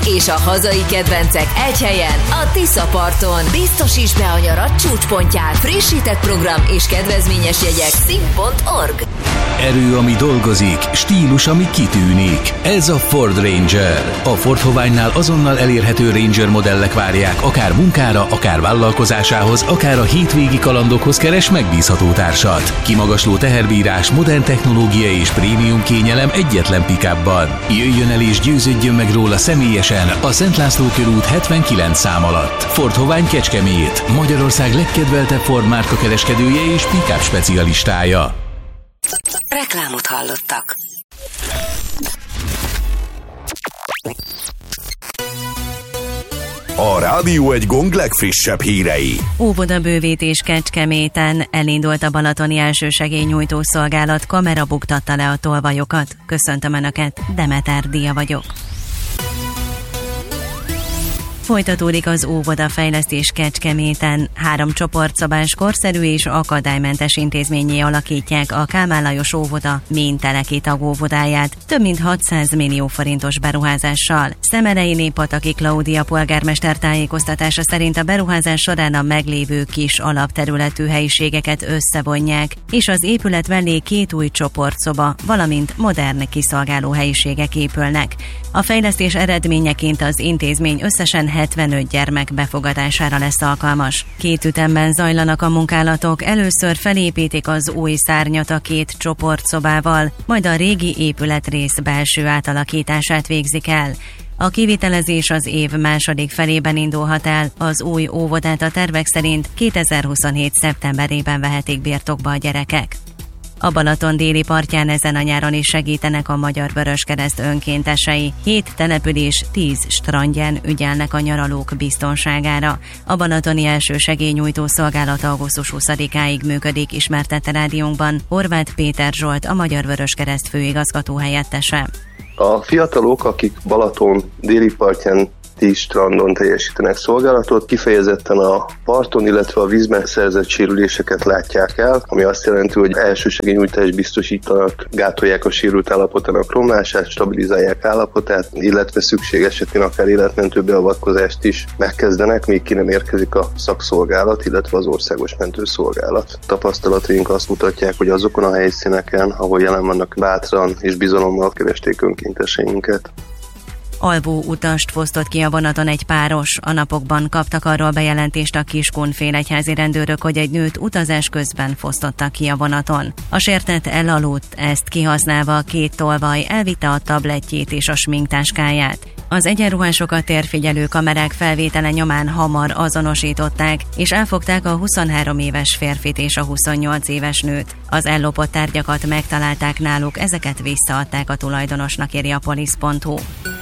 és a hazai kedvencek egy helyen, a Tisza-parton. Biztosíts be a nyarat csúcspontját. Frissített program és kedvezményes jegyek szín.org. Erő, ami dolgozik, stílus, ami kitűnik. Ez a Ford Ranger. A Ford Hoványnál azonnal elérhető Ranger modellek várják, akár munkára, akár vállalkozásához, akár a hétvégi kalandokhoz keres megbízható társat. Kimagasló teherbírás, modern technológia és prémium kényelem egyetlen pick-upban. Jöjjön el és győződjön meg róla személyesen a Szent László körút 79 szám alatt. Ford Hovány Kecskemét, Magyarország legkedveltebb Ford márka kereskedője és pick-up specialistája. Reklámot hallottak. A Rádió egy gong legfrissebb hírei. Óvodabővítés Kecskeméten. Elindult a balatoni elsősegélynyújtó szolgálat, kamera buktatta le a tolvajokat. Köszöntöm Önöket, Demeter Dia vagyok. Folytatódik az óvodafejlesztés Kecskeméten. 3 csoportszobás, korszerű és akadálymentes intézménnyé alakítják a Kálmán Lajos óvoda Ménteleki tagóvodáját több mint 600 millió forintos beruházással. Szemerei-Népataki Klaudia polgármester tájékoztatása szerint a beruházás során a meglévő kis alapterületű helyiségeket összevonják, és az épület mellé 2 új csoportszoba, valamint modern kiszolgáló helyiségek épülnek. A fejlesztés eredményeként az intézmény összesen 75 gyermek befogadására lesz alkalmas. 2 ütemben zajlanak a munkálatok, először felépítik az új szárnyat a 2 csoportszobával, majd a régi épületrész belső átalakítását végzik el. A kivitelezés az év második felében indulhat el, az új óvodát a tervek szerint 2027. szeptemberében vehetik birtokba a gyerekek. A Balaton déli partján ezen a nyáron is segítenek a Magyar Vöröskereszt önkéntesei. 7 település 10 strandján ügyelnek a nyaralók biztonságára. A balatoni elsősegélynyújtó szolgálat augusztus 20-áig működik, ismertette rádiónkban Horváth Péter Zsolt, a Magyar Vöröskereszt főigazgató helyettese. A fiatalok, akik Balaton déli partján 10 strandon teljesítenek szolgálatot, kifejezetten a parton, illetve a vízben szerzett sérüléseket látják el, ami azt jelenti, hogy elsősegélynyújtást biztosítanak, gátolják a sérült állapotának romlását, stabilizálják állapotát, illetve szükség esetén akár életmentő beavatkozást is megkezdenek, míg ki nem érkezik a szakszolgálat, illetve az országos mentőszolgálat. Tapasztalataink azt mutatják, hogy azokon a helyszíneken, ahol jelen vannak, bátran és bizalommal keresték önkénteseinket. Alvó utast fosztott ki a vonaton egy páros. A napokban kaptak arról bejelentést a Kiskunfélegyházi rendőrök, hogy egy nőt utazás közben fosztottak ki a vonaton. A sértett elaludt, ezt kihasználva a 2 tolvaj elvitte a tablettjét és a sminktáskáját. Az egyenruhásokat térfigyelő kamerák felvétele nyomán hamar azonosították, és elfogták a 23 éves férfit és a 28 éves nőt. Az ellopott tárgyakat megtalálták náluk, ezeket visszaadták a tulajdonosnak, írja a polisz.hu.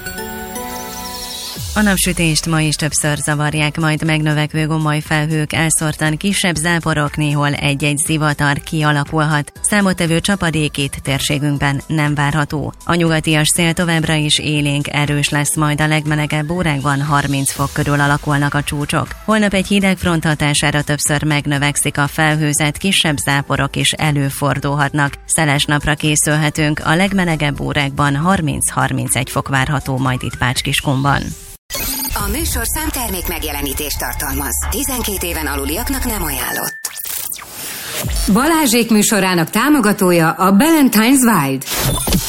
A napsütést ma is többször zavarják, majd megnövekvő gomoly felhők, elszórtan kisebb záporok, néhol egy-egy zivatar kialakulhat. Számottevő csapadék itt térségünkben nem várható. A nyugatias szél továbbra is élénk, erős lesz, majd a legmelegebb órákban 30 fok körül alakulnak a csúcsok. Holnap egy hideg front hatására többször megnövekszik a felhőzet, kisebb záporok is előfordulhatnak. Szeles napra készülhetünk, a legmelegebb órákban 30-31 fok várható, majd itt Pács-Kiskunban. A műsor számtermék megjelenítést tartalmaz. 12 éven aluliaknak nem ajánlott. Balázsék műsorának támogatója a Ballantines Wild.